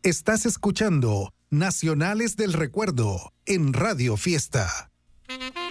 Estás escuchando Nacionales del Recuerdo en Radio Fiesta.